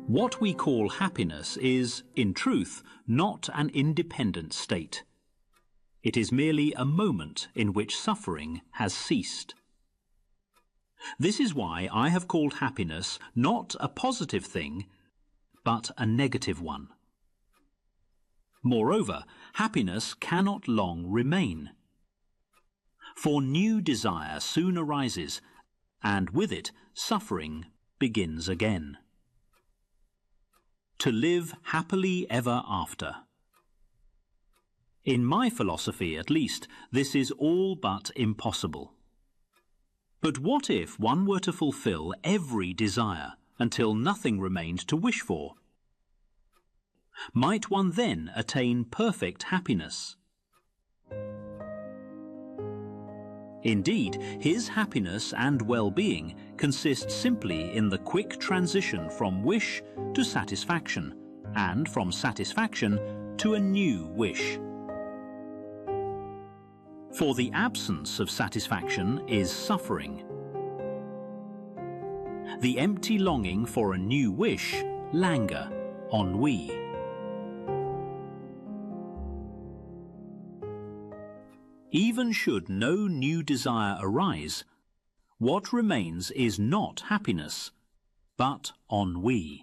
What we call happiness is, in truth, not an independent state. It is merely a moment in which suffering has ceased. This is why I have called happiness not a positive thing, but a negative one. Moreover, happiness cannot long remain. For new desire soon arises, and with it suffering begins again. To live happily ever after. In my philosophy, at least, this is all but impossible. But what if one were to fulfill every desire until nothing remained to wish for? Might one then attain perfect happiness? Indeed, his happiness and well-being consist simply in the quick transition from wish to satisfaction, and from satisfaction to a new wish. For the absence of satisfaction is suffering. The empty longing for a new wish, languor, ennui. Even should no new desire arise, what remains is not happiness, but ennui.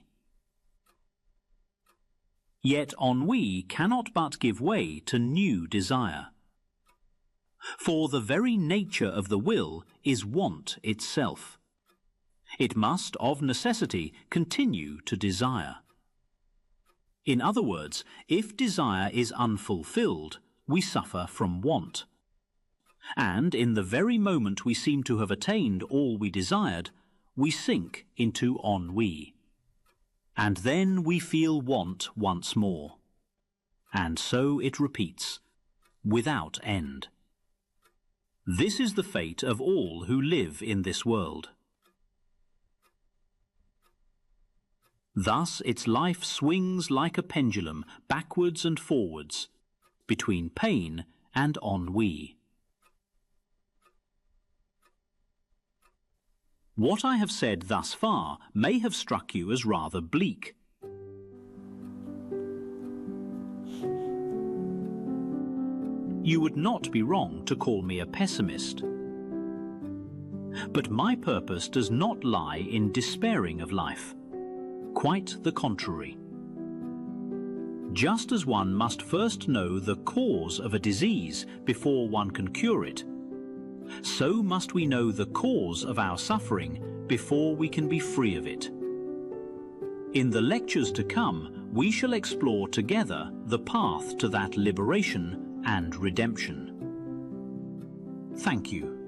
Yet ennui cannot but give way to new desire. For the very nature of the will is want itself. It must of necessity continue to desire. In other words, if desire is unfulfilled, we suffer from want. And in the very moment we seem to have attained all we desired, we sink into ennui. And then we feel want once more. And so it repeats, without end. This is the fate of all who live in this world. Thus its life swings like a pendulum backwards and forwards, between pain and ennui. What I have said thus far may have struck you as rather bleak. You would not be wrong to call me a pessimist. But my purpose does not lie in despairing of life. Quite the contrary. Just as one must first know the cause of a disease before one can cure it, so must we know the cause of our suffering before we can be free of it. In the lectures to come, we shall explore together the path to that liberation and redemption. Thank you.